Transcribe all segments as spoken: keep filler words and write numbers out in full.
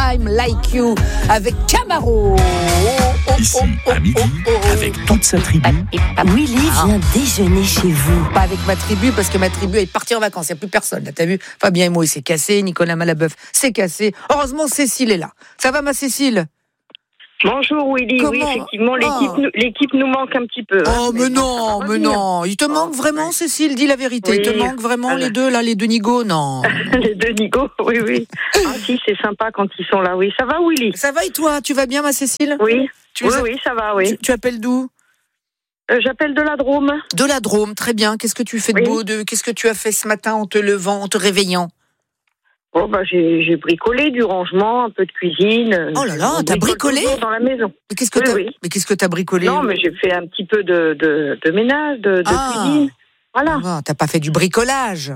Time Like You avec Camaro. Oh, Ici, à midi, oh, oh. avec toute sa tribu. Willy vient déjeuner chez vous. Pas avec ma tribu, parce que ma tribu est partie en vacances. Il n'y a plus personne. Là, t'as vu, Fabien et moi, il s'est cassé. Nicolas Malabeuf s'est cassé. Heureusement, Cécile est là. Ça va, ma Cécile? Bonjour Willy, Comment oui effectivement l'équipe, oh. nous, l'équipe nous manque un petit peu. Oh hein, mais, mais non, mais non, il te manque vraiment ouais. Cécile, dis la vérité, oui. Il te manque vraiment ah, les deux là, les deux nigauds, non. Les deux nigauds, oui oui. Ah si, c'est sympa quand ils sont là, oui. Ça va Willy? Ça va et toi, tu vas bien ma Cécile? Oui, tu oui, as... oui, ça va, oui. Tu, tu appelles d'où? euh, J'appelle de la Drôme. De la Drôme, très bien. Qu'est-ce que tu fais de oui. beau de... Qu'est-ce que tu as fait ce matin en te levant, en te réveillant? Oh bah j'ai, j'ai bricolé du rangement, un peu de cuisine. Oh là là, t'as bricolé dans la maison. Mais qu'est-ce que oui, t'as oui. Mais qu'est-ce que t'as bricolé? Non, mais j'ai fait un petit peu de de, de ménage, de, de ah. cuisine. Voilà. Ah, t'as pas fait du bricolage?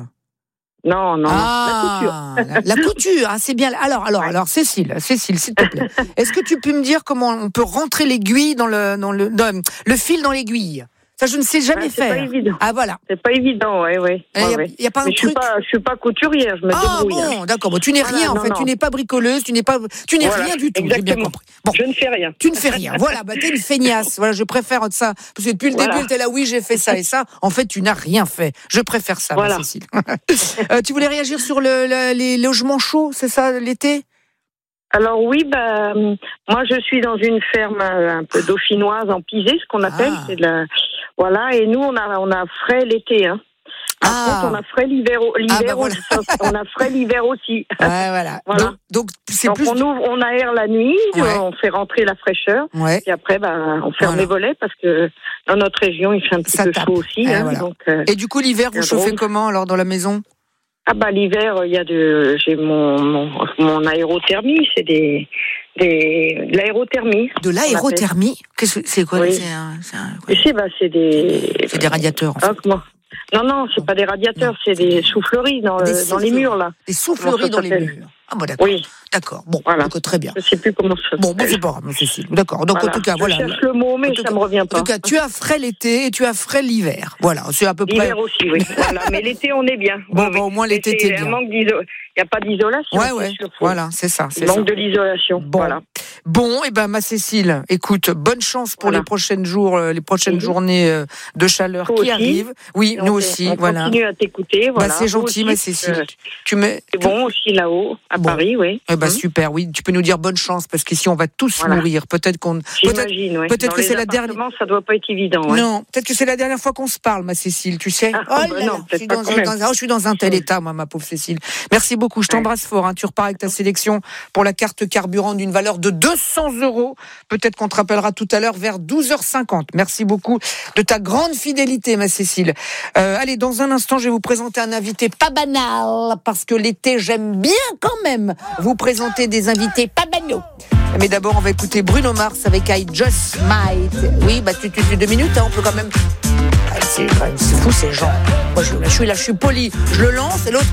Non, non, ah, la couture. La, la couture, hein, c'est bien. Alors, alors, ouais. alors, Cécile, Cécile, s'il te plaît, est-ce que tu peux me dire comment on peut rentrer l'aiguille dans le dans le dans, le fil dans l'aiguille? Ça, je ne sais jamais ouais, c'est faire. C'est pas évident. Ah, voilà. C'est pas évident, oui, oui. Il ouais, n'y a, a pas un Mais truc. Je suis pas, je suis pas couturière, je me ah, débrouille. Ah bon, d'accord. Bon, tu n'es voilà, rien, en non, fait. Non. Tu n'es pas bricoleuse, tu n'es pas, tu n'es voilà, rien du tout. Exactement. J'ai bien compris. Bon. Je ne fais rien. Tu ne fais rien. Voilà, bah, t'es une feignasse. Voilà, je préfère ça. Parce que depuis le voilà. début, t'es là, oui, j'ai fait ça et ça. En fait, tu n'as rien fait. Je préfère ça, voilà. Cécile. euh, tu voulais réagir sur le, le, les logements chauds, c'est ça, l'été? Alors oui, bah, moi je suis dans une ferme un peu dauphinoise en pisé, ce qu'on appelle, ah. c'est de la, voilà, et nous on a on a frais l'été, hein. Par ah. contre, on a frais l'hiver, l'hiver ah bah voilà. aussi, on a frais l'hiver aussi. Ouais, voilà. voilà. Donc, donc c'est donc plus. On ouvre, on aère la nuit, ouais. on fait rentrer la fraîcheur, ouais. et après, bah, on ferme voilà. les volets parce que dans notre région, il fait un petit ça peu tape. chaud aussi. Ah, hein, voilà. donc, euh, et du coup, l'hiver, vous chauffez drôle. Comment alors dans la maison? Ah bah l'hiver, il y a de, j'ai mon mon, mon aérothermie, c'est des Des, de l'aérothermie. De l'aérothermie? Qu'est-ce que c'est quoi? Oui. C'est un, c'est un, ouais. C'est, bah, c'est des. C'est des radiateurs. En fait. Ah, comment non, non, c'est pas des radiateurs, non. C'est des souffleries dans, le, des dans les murs là. Des souffleries dans les murs. Ah bon, d'accord. Oui. D'accord. Bon, voilà. donc, très bien. Je sais plus comment ça. Bon, bon, c'est pas grave, Cécile. D'accord. Donc voilà. en tout cas, je voilà. Je cherche le mot, mais ça cas, me revient pas. En tout cas, tu as frais l'été et tu as frais l'hiver. Voilà, c'est à peu près. L'hiver aussi, oui. Voilà, mais l'été on est bien. Bon, oui, bon, au moins l'été t'es bien. Manque d'iso... Il n'y a pas d'isolation. Ouais, ouais. Sûr, voilà, c'est ça. C'est Il manque ça. de l'isolation. Bon. Voilà. Bon, et eh ben ma Cécile, écoute, bonne chance pour voilà. les prochaines jours, les prochaines mmh. journées de chaleur Toi qui aussi. arrivent. Oui, on nous fait, aussi, on voilà. Continue à t'écouter, voilà. Bah, c'est gentil, aussi, ma Cécile. euh, tu mets. C'est bon aussi là-haut, à bon. Paris, oui. Eh ben mmh. super, oui. Tu peux nous dire bonne chance parce qu'ici on va tous voilà. mourir. Peut-être qu'on. J'imagine, peut-être, oui. peut-être Dans que les c'est la dernière. Ça doit pas être évident. Ouais. Non, peut-être que c'est la dernière fois qu'on se parle, ma Cécile. Tu sais. Ah, oh là bah là, non, je suis pas dans, quand même. dans, oh, je suis dans un tel état, moi, ma pauvre Cécile. Merci beaucoup. Je t'embrasse ouais. fort. Hein. Tu repars avec ta sélection pour la carte carburant d'une valeur de deux cents euros. Peut-être qu'on te rappellera tout à l'heure vers douze heures cinquante. Merci beaucoup de ta grande fidélité, ma Cécile. Euh, allez, dans un instant, je vais vous présenter un invité pas banal, parce que l'été, j'aime bien quand même vous présenter des invités pas banaux. Mais d'abord, on va écouter Bruno Mars avec I Just Might. Oui, bah, tu, tu, tu deux minutes, hein, on peut quand même. Ah, c'est, c'est fou, ces gens. Moi, je, je suis là, je suis poli. Je le lance et l'autre.